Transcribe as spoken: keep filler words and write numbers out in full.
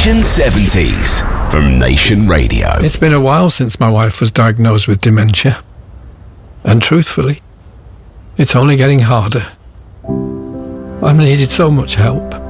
Nation seventies from Nation Radio. It's been a while since my wife was diagnosed with dementia. And truthfully, it's only getting harder. I've needed so much help.